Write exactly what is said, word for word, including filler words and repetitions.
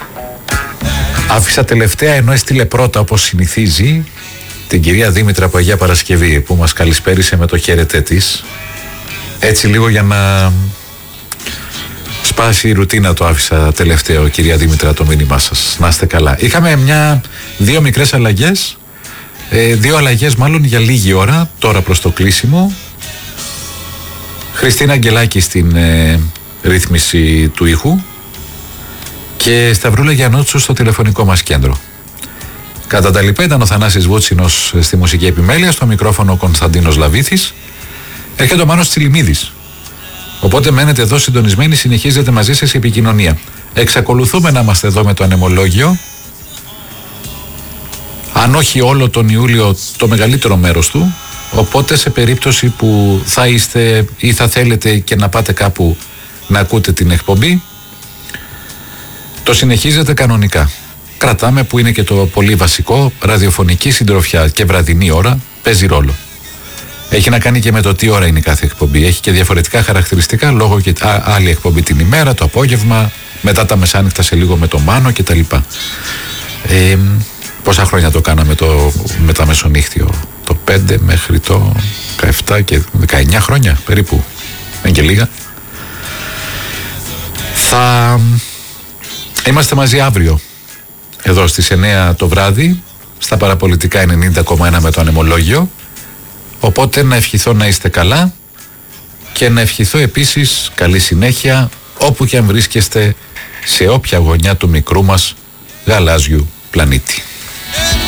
Άφησα τελευταία, ενώ έστειλε πρώτα όπως συνηθίζει, την κυρία Δήμητρα από Αγία Παρασκευή, που μας καλησπέρισε με το χαίρετέ της. Έτσι λίγο για να σπάσει η ρουτίνα το άφησα τελευταίο, κυρία Δήμητρα, το μήνυμά σας. Να είστε καλά. Είχαμε μια, δύο μικρές αλλαγές, ε, δύο αλλαγές μάλλον για λίγη ώρα, τώρα προς το κλείσιμο. Χριστίνα Αγγελάκη στην ε, ρύθμιση του ήχου και Σταυρούλα Γιαννότσου στο τηλεφωνικό μας κέντρο. Κατά τα λοιπά ήταν ο Θανάσης Βούτσινος στη μουσική επιμέλεια, στο μικρόφωνο ο Κωνσταντίνος Λαβήθης. Έρχεται ο Μάνος Τσιλιμίδης. Οπότε μένετε εδώ συντονισμένοι, συνεχίζετε μαζί σας η επικοινωνία. Εξακολουθούμε να είμαστε εδώ με το ανεμολόγιο. Αν όχι όλο τον Ιούλιο, το μεγαλύτερο μέρος του. Οπότε σε περίπτωση που θα είστε ή θα θέλετε και να πάτε κάπου να ακούτε την εκπομπή, το συνεχίζετε κανονικά. Κρατάμε, που είναι και το πολύ βασικό, ραδιοφωνική συντροφιά και βραδινή ώρα παίζει ρόλο. Έχει να κάνει και με το τι ώρα είναι κάθε εκπομπή. Έχει και διαφορετικά χαρακτηριστικά, λόγω και α, άλλη εκπομπή την ημέρα, το απόγευμα, μετά τα μεσάνυχτα σε λίγο με το Μάνο κτλ. Ε, πόσα χρόνια το κάναμε το μεταμεσονύχτιο? Το πέντε μέχρι το δεκαεπτά και δεκαεννιά χρόνια περίπου. Είναι και λίγα. Θα είμαστε μαζί αύριο εδώ στις εννιά το βράδυ στα παραπολιτικά ενενήντα κόμμα ένα με το ανεμολόγιο. Οπότε να ευχηθώ να είστε καλά και να ευχηθώ επίσης καλή συνέχεια όπου και αν βρίσκεστε, σε όποια γωνιά του μικρού μας γαλάζιου πλανήτη.